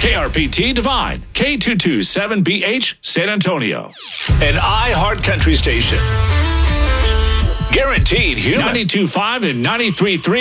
KRPT Divine, K227BH, San Antonio. An iHeart Country station. Guaranteed human. 92.5 and 93.3